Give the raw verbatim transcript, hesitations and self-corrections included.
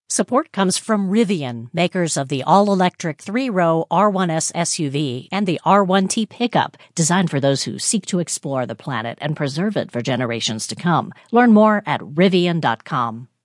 Support comes from Rivian, makers of the all-electric three-row R one S S U V and the R one T pickup, designed for those who seek to explore the planet and preserve it for generations to come. Learn more at rivian dot com.